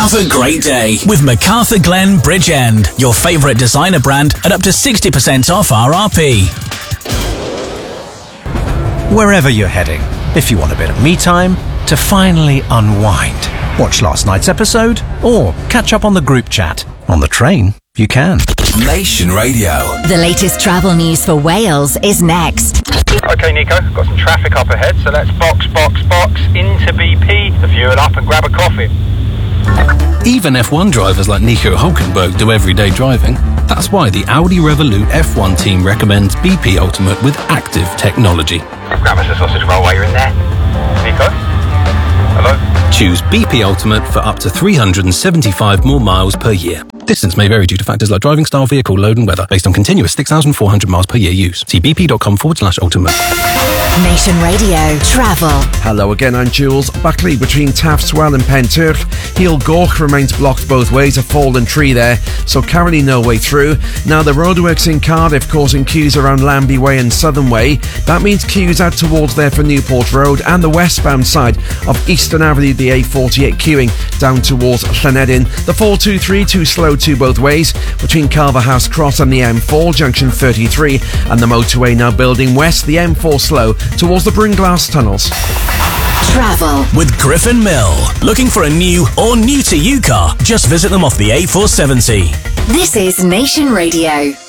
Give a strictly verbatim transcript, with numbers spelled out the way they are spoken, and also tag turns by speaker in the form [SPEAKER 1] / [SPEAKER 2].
[SPEAKER 1] Have a great day with MacArthur Glen Bridgend, your favourite designer brand at up to sixty percent off R R P.
[SPEAKER 2] Wherever you're heading, if you want a bit of me time to finally unwind, watch last night's episode, or catch up on the group chat. On the train, you can.
[SPEAKER 3] Nation Radio.
[SPEAKER 4] The latest travel news for Wales is next.
[SPEAKER 5] OK, Nico, got some traffic up ahead, so let's box, box, box into B P, fuel up and grab a coffee.
[SPEAKER 6] Even F one drivers like Nico Hulkenberg do everyday driving. That's why the Audi Revolut F one team recommends B P Ultimate with active technology.
[SPEAKER 5] Grab us a sausage roll while you're in there. Nico? Hello?
[SPEAKER 6] Choose B P Ultimate for up to three hundred seventy-five more miles per year. Distance may vary due to factors like driving style, vehicle load and weather, based on continuous six thousand four hundred miles per year use. See bp.com forward slash ultimate.
[SPEAKER 4] Nation Radio Travel.
[SPEAKER 7] Hello again, I'm Jules. Buckley between Taftswell and Penturf. Heel Gork remains blocked both ways, a fallen tree there, so currently no way through. Now the roadworks in Cardiff causing queues around Lambie Way and Southern Way. That means queues out towards there for Newport Road and the westbound side of Eastern Avenue, the A forty-eight queuing down towards Llanedin. The four two three too slow to both ways between Carverhouse Cross and the M four, junction thirty-three, and the motorway now building west, the M four slow towards the Bringlass tunnels.
[SPEAKER 4] Travel
[SPEAKER 1] with Griffin Mill. Looking for a new or new to you car? Just visit them off the A four seventy.
[SPEAKER 4] This is Nation Radio.